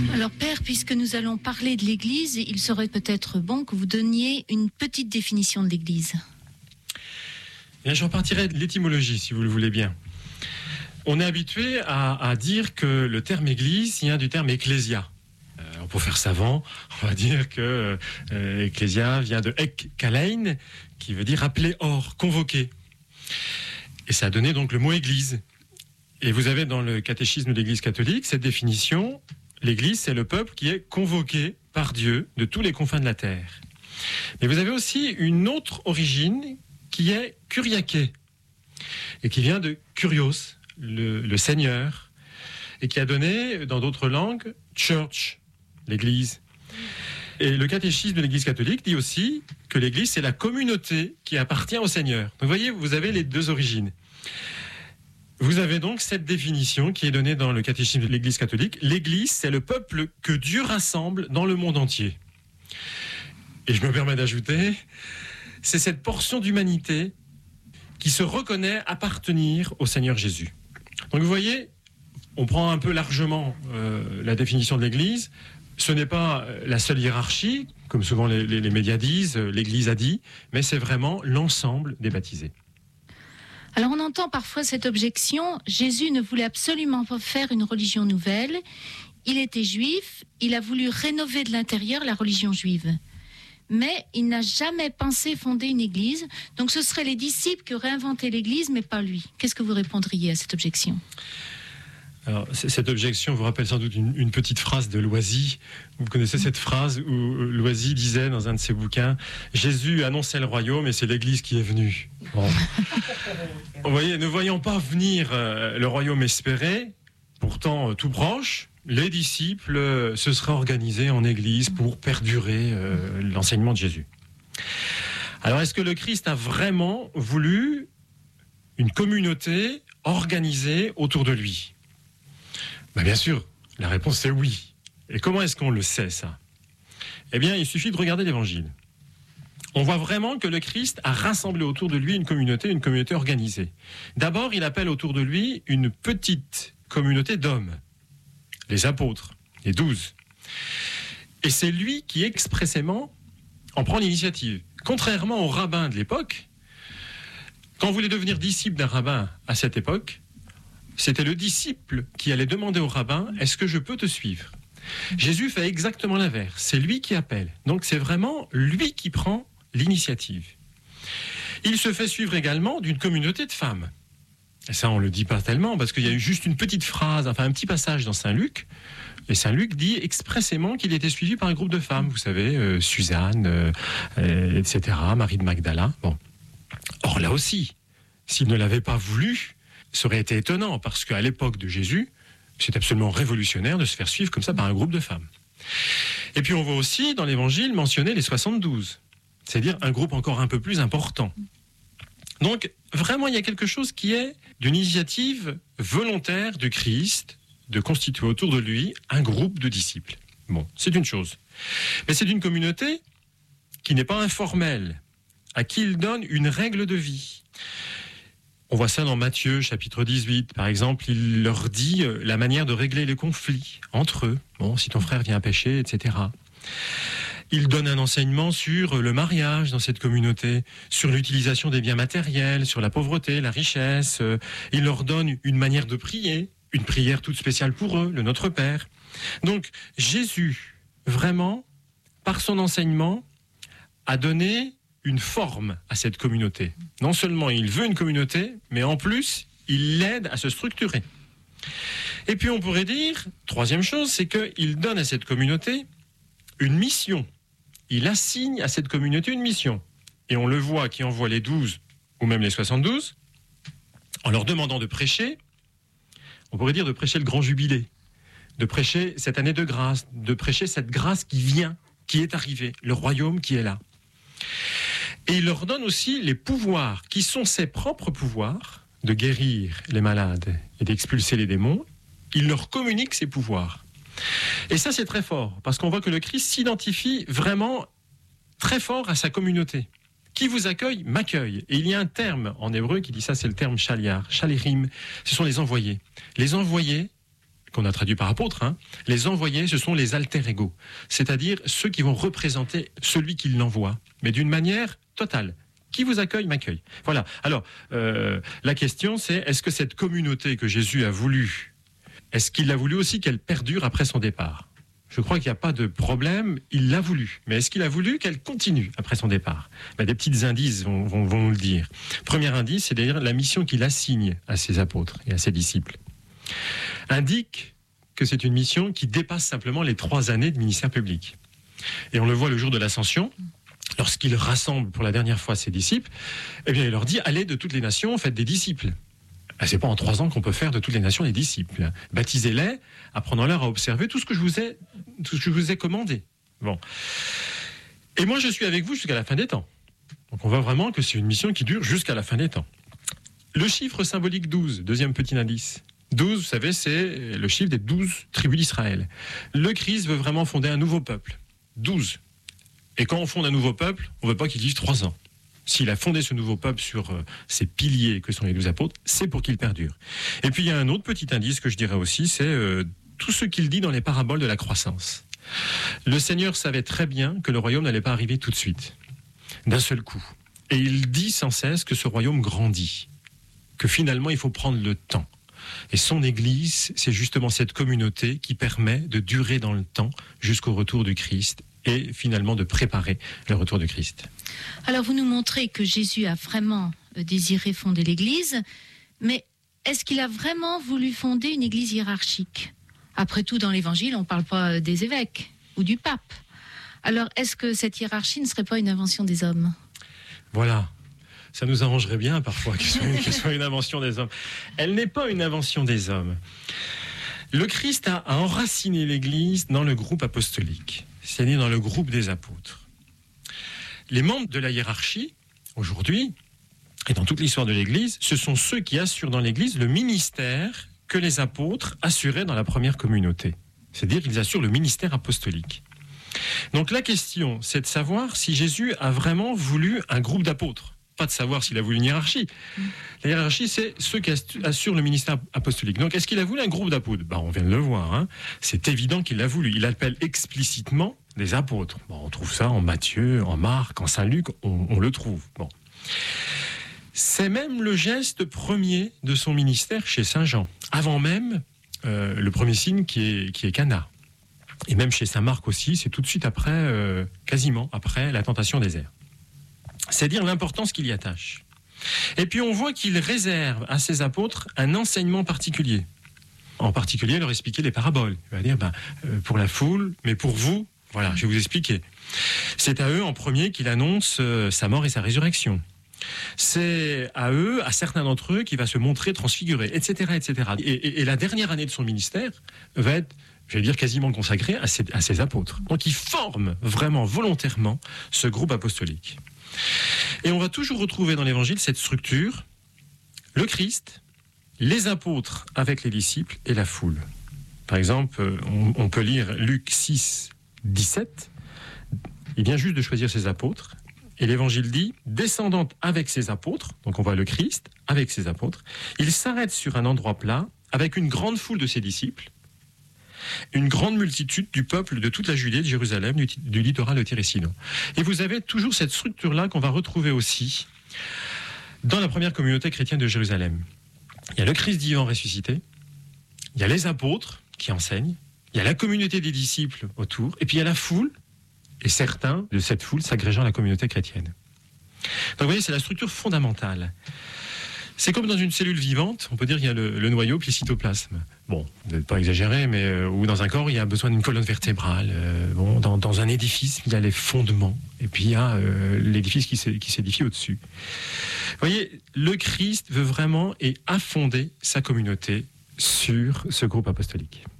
Alors Père, puisque nous allons parler de l'Église, il serait peut-être bon que vous donniez une petite définition de l'Église. Bien, je repartirai de l'étymologie, si vous le voulez bien. On est habitué à dire que le terme Église vient du terme ecclésia. Pour faire savant, on va dire que ecclésia vient de ek kalein, qui veut dire appeler hors, convoquer. Et ça a donné donc le mot Église. Et vous avez dans le catéchisme de l'Église catholique cette définition: l'Église, c'est le peuple qui est convoqué par Dieu de tous les confins de la terre. Mais vous avez aussi une autre origine qui est kuriaké, et qui vient de kurios, le Seigneur, et qui a donné, dans d'autres langues, church, l'Église. Et le catéchisme de l'Église catholique dit aussi que l'Église, c'est la communauté qui appartient au Seigneur. Donc vous voyez, vous avez les deux origines. Vous avez donc cette définition qui est donnée dans le catéchisme de l'Église catholique. L'Église, c'est le peuple que Dieu rassemble dans le monde entier. Et je me permets d'ajouter, c'est cette portion d'humanité qui se reconnaît appartenir au Seigneur Jésus. Donc vous voyez, on prend un peu largement la définition de l'Église. Ce n'est pas la seule hiérarchie, comme souvent les médias disent, l'Église a dit, mais c'est vraiment l'ensemble des baptisés. Alors on entend parfois cette objection: Jésus ne voulait absolument pas faire une religion nouvelle, il était juif, il a voulu rénover de l'intérieur la religion juive. Mais il n'a jamais pensé fonder une église, donc ce seraient les disciples qui auraient inventé l'église, mais pas lui. Qu'est-ce que vous répondriez à cette objection ? Alors, cette objection vous rappelle sans doute une petite phrase de Loisy. Vous connaissez cette phrase où Loisy disait dans un de ses bouquins: Jésus annonçait le royaume et c'est l'Église qui est venue. Bon. Vous voyez, ne voyant pas venir le royaume espéré, pourtant tout proche, les disciples se seraient organisés en Église pour perdurer l'enseignement de Jésus. Alors, est-ce que le Christ a vraiment voulu une communauté organisée autour de lui ? Bien sûr, la réponse c'est oui. Et comment est-ce qu'on le sait, ça ? Eh bien, il suffit de regarder l'Évangile. On voit vraiment que le Christ a rassemblé autour de lui une communauté organisée. D'abord, il appelle autour de lui une petite communauté d'hommes, les apôtres, les 12. Et c'est lui qui expressément en prend l'initiative. Contrairement aux rabbins de l'époque, quand vous voulez devenir disciple d'un rabbin à cette époque, c'était le disciple qui allait demander au rabbin: est-ce que je peux te suivre ? Jésus fait exactement l'inverse. C'est lui qui appelle. Donc c'est vraiment lui qui prend l'initiative. Il se fait suivre également d'une communauté de femmes. Et ça, on ne le dit pas tellement, parce qu'il y a eu juste une petite phrase, enfin un petit passage dans Saint Luc. Et Saint Luc dit expressément qu'il était suivi par un groupe de femmes. Vous savez, Suzanne, etc., Marie de Magdala. Bon. Or là aussi, s'il ne l'avait pas voulu, ça aurait été étonnant, parce qu'à l'époque de Jésus, c'est absolument révolutionnaire de se faire suivre comme ça par un groupe de femmes. Et puis on voit aussi dans l'Évangile mentionner les 72, c'est-à-dire un groupe encore un peu plus important. Donc vraiment, il y a quelque chose qui est d'une initiative volontaire du Christ de constituer autour de lui un groupe de disciples. Bon, c'est une chose. Mais c'est une communauté qui n'est pas informelle, à qui il donne une règle de vie. On voit ça dans Matthieu, chapitre 18. Par exemple, il leur dit la manière de régler les conflits entre eux. Bon, si ton frère vient pécher, etc. Il donne un enseignement sur le mariage dans cette communauté, sur l'utilisation des biens matériels, sur la pauvreté, la richesse. Il leur donne une manière de prier, une prière toute spéciale pour eux, le Notre Père. Donc, Jésus, vraiment, par son enseignement, a donné une forme à cette communauté. Non seulement il veut une communauté, mais en plus, il l'aide à se structurer. Et puis on pourrait dire, troisième chose, c'est qu'il donne à cette communauté une mission. Il assigne à cette communauté une mission. Et on le voit qui envoie les 12 ou même les 72, en leur demandant de prêcher, on pourrait dire de prêcher le grand jubilé, de prêcher cette année de grâce, de prêcher cette grâce qui vient, qui est arrivée, le royaume qui est là. Et il leur donne aussi les pouvoirs, qui sont ses propres pouvoirs, de guérir les malades et d'expulser les démons. Il leur communique ses pouvoirs. Et ça, c'est très fort, parce qu'on voit que le Christ s'identifie vraiment très fort à sa communauté. Qui vous accueille, m'accueille. Et il y a un terme en hébreu qui dit ça, c'est le terme shaliar, shalirim, ce sont les envoyés. Les envoyés qu'on a traduit par apôtres, les envoyés, ce sont les alter ego, c'est-à-dire ceux qui vont représenter celui qui l'envoie, mais d'une manière totale. Qui vous accueille, m'accueille. Voilà. Alors, la question, c'est est-ce que cette communauté que Jésus a voulu, est-ce qu'il a voulu aussi qu'elle perdure après son départ ? Je crois qu'il n'y a pas de problème, il l'a voulu. Mais est-ce qu'il a voulu qu'elle continue après son départ ? Des petits indices vont nous le dire. Premier indice, c'est d'ailleurs la mission qu'il assigne à ses apôtres et à ses disciples. Indique que c'est une mission qui dépasse simplement les 3 années de ministère public. Et on le voit le jour de l'Ascension, lorsqu'il rassemble pour la dernière fois ses disciples, eh bien il leur dit « Allez de toutes les nations, faites des disciples ». C'est pas en 3 ans qu'on peut faire de toutes les nations des disciples. Baptisez-les, apprenant-leur à observer tout ce que je vous ai commandé. Bon. Et moi, je suis avec vous jusqu'à la fin des temps. Donc on voit vraiment que c'est une mission qui dure jusqu'à la fin des temps. Le chiffre symbolique 12, deuxième petit indice. 12, vous savez, c'est le chiffre des 12 tribus d'Israël. Le Christ veut vraiment fonder un nouveau peuple. 12. Et quand on fonde un nouveau peuple, on ne veut pas qu'il vive 3 ans. S'il a fondé ce nouveau peuple sur ces piliers que sont les 12 apôtres, c'est pour qu'il perdure. Et puis il y a un autre petit indice que je dirais aussi, c'est tout ce qu'il dit dans les paraboles de la croissance. Le Seigneur savait très bien que le royaume n'allait pas arriver tout de suite, d'un seul coup. Et il dit sans cesse que ce royaume grandit, que finalement il faut prendre le temps. Et son Église, c'est justement cette communauté qui permet de durer dans le temps jusqu'au retour du Christ et finalement de préparer le retour du Christ. Alors vous nous montrez que Jésus a vraiment désiré fonder l'Église, mais est-ce qu'il a vraiment voulu fonder une Église hiérarchique ? Après tout, dans l'Évangile, on ne parle pas des évêques ou du pape. Alors est-ce que cette hiérarchie ne serait pas une invention des hommes ? Voilà. Ça nous arrangerait bien parfois que ce soit une invention des hommes. Elle n'est pas une invention des hommes. Le Christ a enraciné l'Église dans le groupe apostolique, c'est-à-dire dans le groupe des apôtres. Les membres de la hiérarchie, aujourd'hui, et dans toute l'histoire de l'Église, ce sont ceux qui assurent dans l'Église le ministère que les apôtres assuraient dans la première communauté. C'est-à-dire qu'ils assurent le ministère apostolique. Donc la question, c'est de savoir si Jésus a vraiment voulu un groupe d'apôtres. Pas de savoir s'il a voulu une hiérarchie. La hiérarchie, c'est ceux qui assurent le ministère apostolique. Donc, est-ce qu'il a voulu un groupe d'apôtres ? On vient de le voir. C'est évident qu'il l'a voulu. Il appelle explicitement des apôtres. On trouve ça en Matthieu, en Marc, en Saint-Luc, on le trouve. Bon. C'est même le geste premier de son ministère chez Saint Jean. Avant même le premier signe qui est Cana. Et même chez Saint Marc aussi, c'est tout de suite après, quasiment après la tentation au désert. C'est dire l'importance qu'il y attache. Et puis on voit qu'il réserve à ses apôtres un enseignement particulier. En particulier, leur expliquer les paraboles. Il va dire, pour la foule, mais pour vous, voilà, je vais vous expliquer. C'est à eux en premier qu'il annonce sa mort et sa résurrection. C'est à eux, à certains d'entre eux, qu'il va se montrer transfiguré, etc., etc. Et la dernière année de son ministère va être, je vais dire, quasiment consacrée à ses apôtres. Donc il forme vraiment, volontairement, ce groupe apostolique. Et on va toujours retrouver dans l'Évangile cette structure, le Christ, les apôtres avec les disciples et la foule. Par exemple, on peut lire Luc 6, 17. Il vient juste de choisir ses apôtres. Et l'Évangile dit, descendant avec ses apôtres, donc on voit le Christ avec ses apôtres, il s'arrête sur un endroit plat avec une grande foule de ses disciples, une grande multitude du peuple de toute la Judée, de Jérusalem, du littoral de Tyr et Sidon. Et vous avez toujours cette structure-là qu'on va retrouver aussi dans la première communauté chrétienne de Jérusalem. Il y a le Christ vivant ressuscité, il y a les apôtres qui enseignent, il y a la communauté des disciples autour, et puis il y a la foule, et certains de cette foule s'agrégeant à la communauté chrétienne. Donc vous voyez, c'est la structure fondamentale. C'est comme dans une cellule vivante, on peut dire qu'il y a le noyau puis le cytoplasme. Bon, vous n'êtes pas exagéré, mais ou dans un corps, il y a besoin d'une colonne vertébrale. Dans un édifice, il y a les fondements, et puis il y a l'édifice qui s'édifie au-dessus. Vous voyez, le Christ veut vraiment et a fondé sa communauté sur ce groupe apostolique.